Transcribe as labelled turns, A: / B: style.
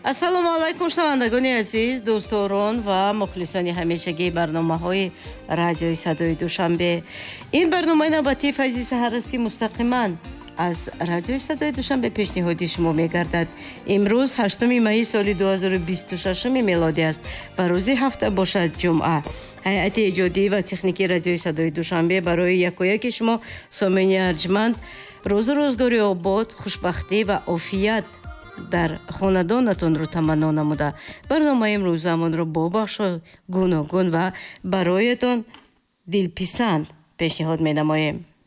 A: ассалому алайкум шунавандагони азиз, дӯстдорон ва мухлисони ҳамешагии барномаҳои радиои Садои Душанбе. Ин барномаи навбатии Файзи Саҳар аст, ки мустақиман аз радиои Садои Душанбе пешниҳоди шумо мегардад. имрӯз 8 майи соли 2026 мелодӣ аст ва рӯзи ҳафта бошад ҷумъа. ҳайати эҷодӣ ва техникии радиои Садои Душанбе барои якояки шумо сомиёни арҷманд рӯзу рӯзгори обод, хушбахтӣ ва офият дар хонадонатонро таманно намуда барномаи имрӯзамонро бо бахшҳои гуногун ва бароятон дилписанд пешниҳод менамоем.